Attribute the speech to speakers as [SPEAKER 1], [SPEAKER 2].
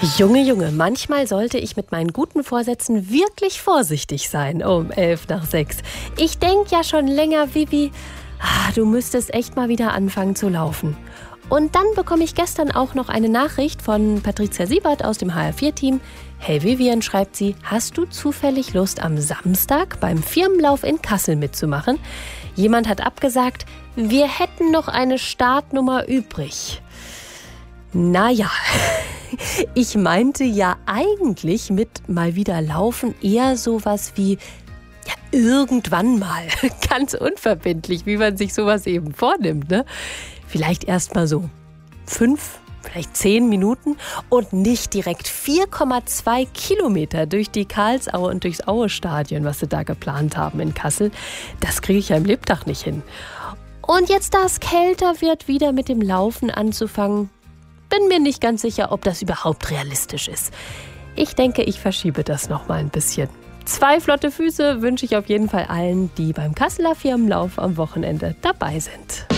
[SPEAKER 1] Junge, Junge, manchmal sollte ich mit meinen guten Vorsätzen wirklich vorsichtig sein. Um 5:55. Ich denke ja schon länger, Vivi, du müsstest echt mal wieder anfangen zu laufen. Und dann bekomme ich gestern auch noch eine Nachricht von Patricia Siebert aus dem HR4-Team. Hey Vivian, schreibt sie, hast du zufällig Lust, am Samstag beim Firmenlauf in Kassel mitzumachen? Jemand hat abgesagt, wir hätten noch eine Startnummer übrig. Naja, ich meinte ja eigentlich mit mal wieder laufen eher sowas wie irgendwann mal. Ganz unverbindlich, wie man sich sowas eben vornimmt, ne? Vielleicht erst mal so 5, vielleicht 10 Minuten und nicht direkt 4,2 Kilometer durch die Karlsaue und durchs Aue-Stadion, was sie da geplant haben in Kassel. Das kriege ich ja im Lebtag nicht hin. Und jetzt, da es kälter wird, wieder mit dem Laufen anzufangen, bin mir nicht ganz sicher, ob das überhaupt realistisch ist. Ich denke, ich verschiebe das noch mal ein bisschen. 2 flotte Füße wünsche ich auf jeden Fall allen, die beim Kasseler Firmenlauf am Wochenende dabei sind.